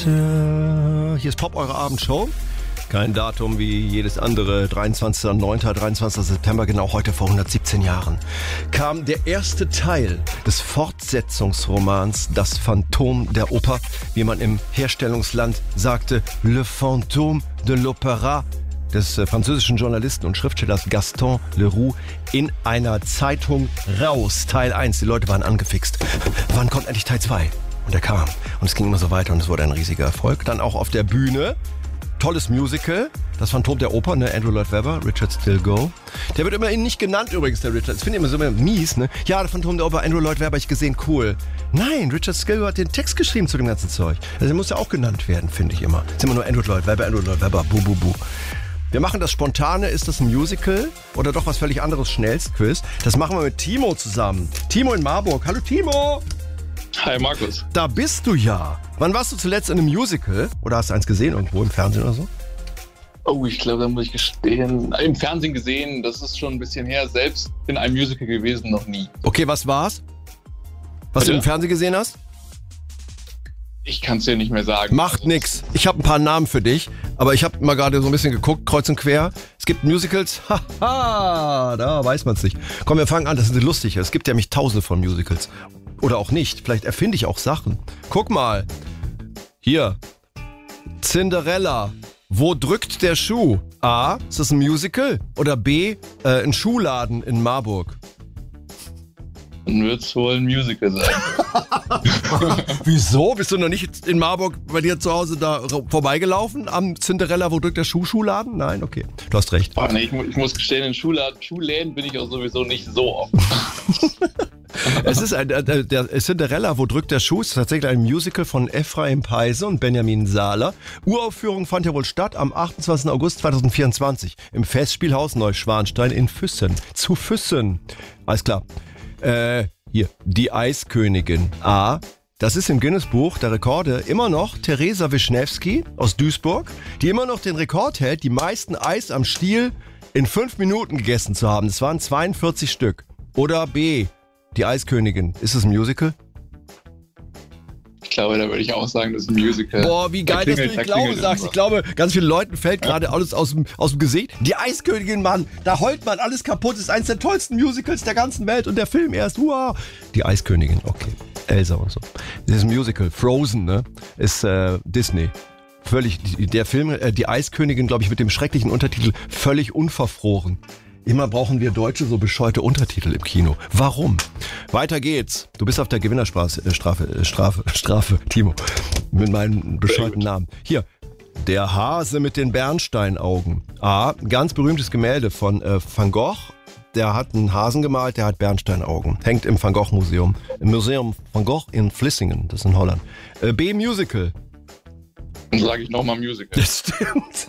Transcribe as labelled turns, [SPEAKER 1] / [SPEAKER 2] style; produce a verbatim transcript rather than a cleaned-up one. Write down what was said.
[SPEAKER 1] Hier ist Pop, eure Abendshow. Kein Datum wie jedes andere. dreiundzwanzigster neunter, dreiundzwanzigster September, genau heute vor hundertsiebzehn Jahren, kam der erste Teil des Fortsetzungsromans Das Phantom der Oper, wie man im Herstellungsland sagte, Le Fantôme de l'Opéra, des französischen Journalisten und Schriftstellers Gaston Leroux, in einer Zeitung raus. Teil eins, die Leute waren angefixt. Wann kommt endlich Teil zwei? Und er kam. Und es ging immer so weiter und es wurde ein riesiger Erfolg. Dann auch auf der Bühne. Tolles Musical. Das Phantom der Oper, ne? Andrew Lloyd Webber, Richard Stilgoe. Der wird immerhin nicht genannt übrigens, der Richard. Das finde ich immer so mies, ne? Ja, der Phantom der Oper, Andrew Lloyd Webber, ich gesehen, cool. Nein, Richard Stilgoe hat den Text geschrieben zu dem ganzen Zeug. Also der muss ja auch genannt werden, finde ich immer. Es ist immer nur Andrew Lloyd Webber, Andrew Lloyd Webber, bu, bu, bu. Wir machen das Spontane, ist das ein Musical oder doch was völlig anderes, Schnellstquiz? Das machen wir mit Timo zusammen. Timo in Marburg. Hallo Timo!
[SPEAKER 2] Hi Markus.
[SPEAKER 1] Da bist du ja. Wann warst du zuletzt in einem Musical? Oder hast du eins gesehen irgendwo im Fernsehen oder so?
[SPEAKER 2] Oh, ich glaube, da muss ich gestehen. Im Fernsehen gesehen, das ist schon ein bisschen her. Selbst in einem Musical gewesen, noch nie.
[SPEAKER 1] Okay, was war's? Was
[SPEAKER 2] Bitte?
[SPEAKER 1] du im Fernsehen gesehen hast?
[SPEAKER 2] Ich kann es dir nicht mehr sagen.
[SPEAKER 1] Macht nix. Ich habe ein paar Namen für dich, aber ich habe mal gerade so ein bisschen geguckt, kreuz und quer. Es gibt Musicals, haha, da weiß man's nicht. Komm, wir fangen an, das ist lustig. Es gibt ja nämlich tausende von Musicals. Oder auch nicht, vielleicht erfinde ich auch Sachen. Guck mal, hier, Cinderella. Wo drückt der Schuh? A, ist das ein Musical? Oder B, äh, ein Schuhladen in Marburg?
[SPEAKER 2] Dann wird es wohl ein Musical sein.
[SPEAKER 1] Wieso? Bist du noch nicht in Marburg bei dir zu Hause da vorbeigelaufen am Cinderella, wo drückt der Schuh Schuhladen? Nein, okay, du hast recht.
[SPEAKER 2] Oh, nee, ich, mu- ich muss gestehen, in Schuhladen, Schuhläden bin ich auch sowieso nicht so oft.
[SPEAKER 1] Es ist ein, der, der Cinderella, wo drückt der Schuh, ist tatsächlich ein Musical von Ephraim Peise und Benjamin Sahler. Uraufführung fand ja wohl statt am achtundzwanzigsten August zweitausendvierundzwanzig im Festspielhaus Neuschwanstein in Füssen. Zu Füssen. Alles klar. Äh, hier, die Eiskönigin. A, das ist im Guinness-Buch der Rekorde immer noch Teresa Wischnewski aus Duisburg, die immer noch den Rekord hält, die meisten Eis am Stiel in fünf Minuten gegessen zu haben. Das waren zweiundvierzig Stück. Oder B, die Eiskönigin. Ist es ein Musical?
[SPEAKER 2] Ich glaube, da würde ich auch sagen, das ist ein Musical.
[SPEAKER 1] Boah, wie geil,
[SPEAKER 2] Da
[SPEAKER 1] dass du
[SPEAKER 2] klingelt-
[SPEAKER 1] ich
[SPEAKER 2] da
[SPEAKER 1] glaube
[SPEAKER 2] klingelt
[SPEAKER 1] sagst. Ich
[SPEAKER 2] irgendwas.
[SPEAKER 1] glaube, ganz vielen Leuten fällt gerade alles aus dem, aus dem Gesicht. Die Eiskönigin, Mann, da heult man alles kaputt. Das ist eines der tollsten Musicals der ganzen Welt und der Film erst. Wow. Die Eiskönigin, okay. Elsa und so. Das ist ein Musical. Frozen, ne? Ist äh, Disney. Völlig, die- der Film, äh, die Eiskönigin, glaube ich, mit dem schrecklichen Untertitel Völlig unverfroren. Immer brauchen wir Deutsche so bescheuerte Untertitel im Kino. Warum? Weiter geht's. Du bist auf der Gewinnerstrafe, äh, Strafe, äh, Strafe, Strafe, Timo. Mit meinem bescheuerten Namen. Hier. Der Hase mit den Bernsteinaugen. A, ganz berühmtes Gemälde von äh, Van Gogh. Der hat einen Hasen gemalt, der hat Bernsteinaugen. Hängt im Van Gogh Museum. Im Museum Van Gogh in Vlissingen, das ist in Holland. Äh, B, Musical.
[SPEAKER 2] Dann sage ich nochmal Musical.
[SPEAKER 1] Das stimmt.